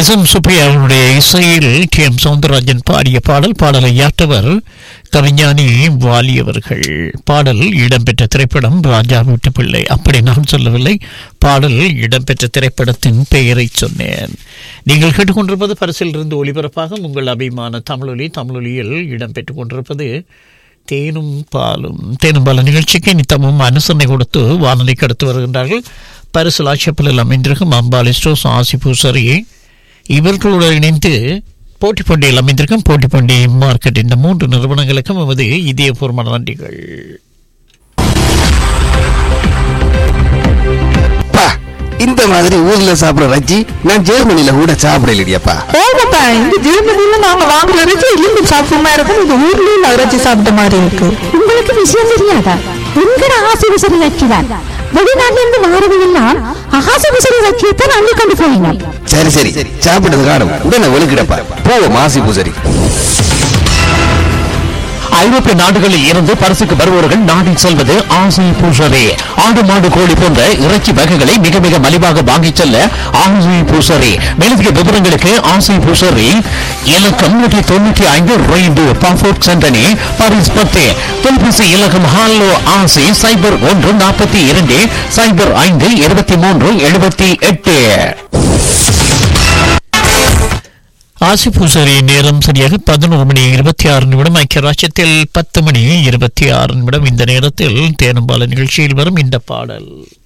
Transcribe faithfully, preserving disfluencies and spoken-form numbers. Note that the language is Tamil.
எஸ் எம் சுப்பையாவுடைய இசையில் டி எம் சவுந்தரராஜன் பாடிய பாடல். பாடலை யாற்றவர் கவிஞானி வாலியவர்கள். பாடல் இடம்பெற்ற திரைப்படம் ராஜா வீட்டு பிள்ளை. அப்படி நான் சொல்லவில்லை, பாடல் இடம்பெற்ற திரைப்படத்தின் பெயரை சொன்னேன். நீங்கள் கேட்டுக்கொண்டிருப்பது பரிசிலிருந்து ஒளிபரப்பாக உங்கள் அபிமான தமிழொலி. தமிழொலியில் இடம்பெற்றுக் கொண்டிருப்பது தேனும் பாலும். தேனும் பாலும் நிகழ்ச்சிக்கு நித்தமும் அனுசரணை கொடுத்து வானொலிக்கு அடுத்து வருகின்றார்கள் பரிசல் ஆட்சேபலில் அமைந்திருக்கும் அம்பாலி ஸ்டோர்ஸ், ஆசி பூசரி இவர்களோடு இணைந்து போட்டி பண்டிகையில் அமைந்திருக்கும் போட்டி பண்டிகை மார்க்கெட். இந்த மூன்று நிறுவனங்களுக்கும் நமது இதயபூர்வமான நன்றிகள். இந்த மாதிரி ஊர்ல சாப்பிடுற ரஜ்ஜி நான் ஜெர்மனில கூட சாப்பிடலையப்பா. ஓகப்பா, இந்த ஜெர்மனில நாங்க வாங்குற ரஜ்ஜி எலும்பு சாப்பிட்ட இருக்கும். இது ஊர்லயும் ரஜ்ஜி சாப்பிட்ட மாதிரி இருக்கு. உங்களுக்கு விஷயம் தெரியாதா? எங்கட ஆசிபுசரி ரஜ்ஜிதான் வெளிநாட்டுல இருந்து வாரவையெல்லாம் ஆசிபுசரி ரஜ்ஜியத்தான் அள்ளி கொண்டு போயினார். சரி சரி, சாப்பிட்டது காணும் உடனே ஒழுக்கிடப்பா. போவோம் ஆசி பூசரி. ஐரோப்பிய நாடுகளில் இருந்து பரிசுக்கு வருவோர்கள் நாடி செல்வது ஆசை பூசரி. ஆடு மாடு கோழி போன்ற இறைச்சி வகைகளை மிக மிக மலிவாக வாங்கிச் செல்ல ஆசை பூசரி. மேலதிக விவரங்களுக்கு ஆசை பூசரி இலக்கம் நூற்றி தொண்ணூற்றி ஐந்து ரெய்டு பாஃபோர்ட் சென்டனி பாரிஸ் பத்து. தொலைபேசி இலக்கம் ஹாலோ ஆசை சைபர் ஒன்று நாற்பத்தி இரண்டு சைபர் ஐந்து இருபத்தி மூன்று எழுபத்தி எட்டு. ஆசி பூசரி நேரம் சரியாக பதினோரு மணி இருபத்தி ஆறு நிமிடம். ஐக்கிய ராஜ்யத்தில் பத்து மணி இருபத்தி ஆறு நிமிடம். இந்த நேரத்தில் தேனும்பால நிகழ்ச்சியில் வரும் இந்த பாடல்.